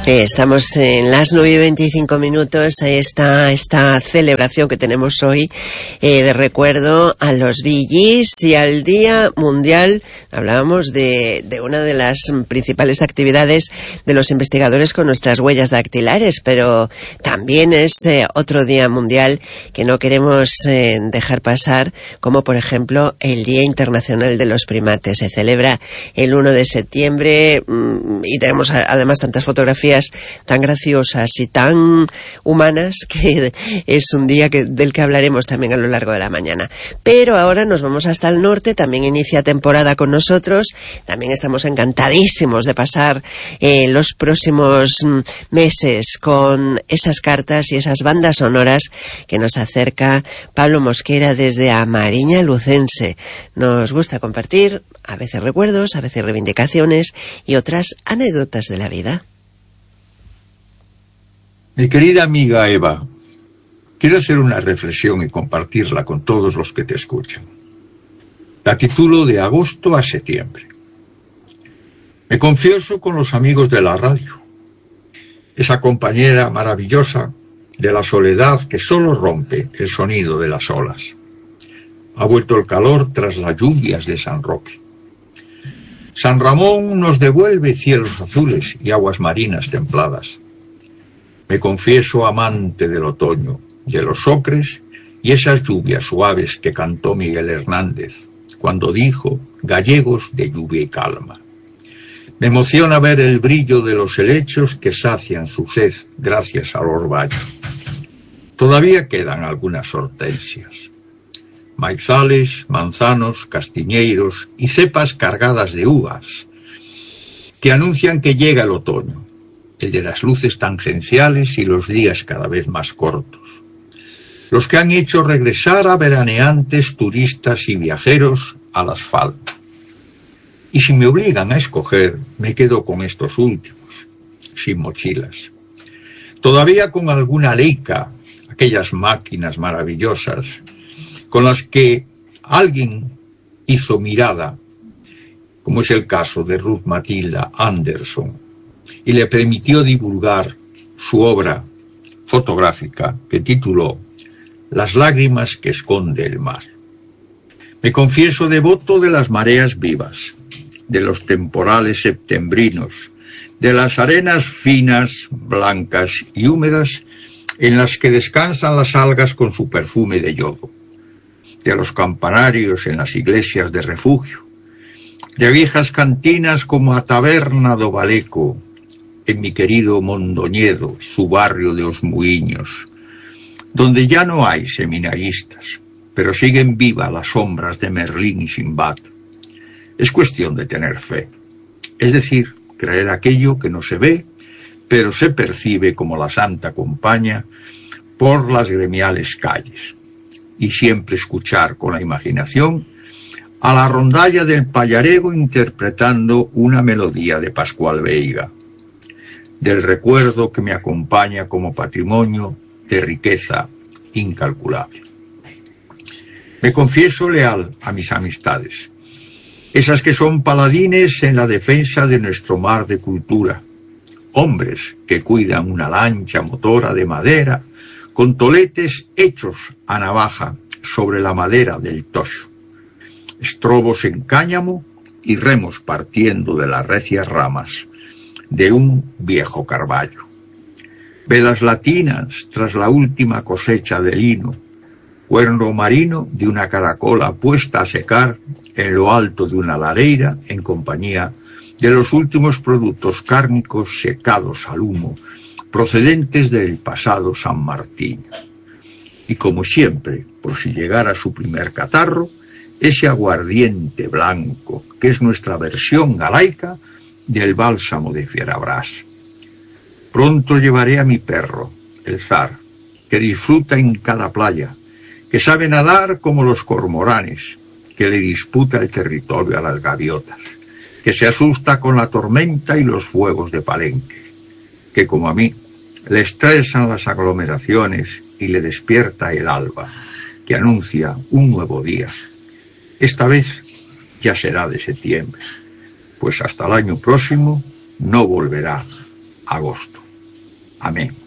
Estamos en las 9:25. Ahí está esta celebración que tenemos hoy de recuerdo a los Bee Gees y al Día Mundial. Hablábamos de una de las principales actividades de los investigadores con nuestras huellas dactilares, pero también es otro Día Mundial que no queremos dejar pasar, como por ejemplo el Día Internacional de los Primates. Se celebra el 1 de septiembre y tenemos además tantas fotografías tan graciosas y tan humanas que es un día del que hablaremos también a lo largo de la mañana. Pero ahora nos vamos hasta el norte, también inicia temporada con nosotros, también estamos encantadísimos de pasar los próximos meses con esas cartas y esas bandas sonoras que nos acerca Pablo Mosquera desde Amariña Lucense. Nos gusta compartir a veces recuerdos, a veces reivindicaciones y otras anécdotas de la vida. Mi querida amiga Eva, quiero hacer una reflexión y compartirla con todos los que te escuchan. La titulo de agosto a septiembre. Me confieso con los amigos de la radio, esa compañera maravillosa de la soledad que solo rompe el sonido de las olas. Ha vuelto el calor tras las lluvias de San Roque. San Ramón nos devuelve cielos azules y aguas marinas templadas. Me confieso amante del otoño, de los ocres y esas lluvias suaves que cantó Miguel Hernández cuando dijo gallegos de lluvia y calma. Me emociona ver el brillo de los helechos que sacian su sed gracias al orvallo. Todavía quedan algunas hortensias, maizales, manzanos, castiñeiros y cepas cargadas de uvas que anuncian que llega el otoño, el de las luces tangenciales y los días cada vez más cortos, los que han hecho regresar a veraneantes, turistas y viajeros al asfalto. Y si me obligan a escoger, me quedo con estos últimos, sin mochilas. Todavía con alguna Leica, aquellas máquinas maravillosas, con las que alguien hizo mirada, como es el caso de Ruth Matilda Anderson, y le permitió divulgar su obra fotográfica que tituló Las lágrimas que esconde el mar. Me confieso devoto de las mareas vivas, de los temporales septembrinos, de las arenas finas, blancas y húmedas en las que descansan las algas con su perfume de yodo, de los campanarios en las iglesias de refugio, de viejas cantinas como a Taberna do Baleco, en mi querido Mondoñedo, su barrio de Os Muiños, donde ya no hay seminaristas, pero siguen vivas las sombras de Merlín y Sinbad. Es cuestión de tener fe, es decir, creer aquello que no se ve, pero se percibe como la Santa Compaña por las gremiales calles, y siempre escuchar con la imaginación a la rondalla del Pallarego interpretando una melodía de Pascual Veiga, del recuerdo que me acompaña como patrimonio de riqueza incalculable. Me confieso leal a mis amistades, esas que son paladines en la defensa de nuestro mar de cultura, hombres que cuidan una lancha motora de madera con toletes hechos a navaja sobre la madera del tocho, estrobos en cáñamo y remos partiendo de las recias ramas de un viejo carballo, velas latinas tras la última cosecha de lino, cuerno marino de una caracola puesta a secar en lo alto de una lareira en compañía de los últimos productos cárnicos secados al humo procedentes del pasado San Martín. Y como siempre, por si llegara su primer catarro, ese aguardiente blanco que es nuestra versión galaica del bálsamo de Fierabrás. Pronto llevaré a mi perro, el zar, que disfruta en cada playa, que sabe nadar como los cormoranes, que le disputa el territorio a las gaviotas, que se asusta con la tormenta y los fuegos de Palenque, que como a mí le estresan las aglomeraciones y le despierta el alba, que anuncia un nuevo día. Esta vez ya será de septiembre, pues hasta el año próximo no volverá agosto. Amén.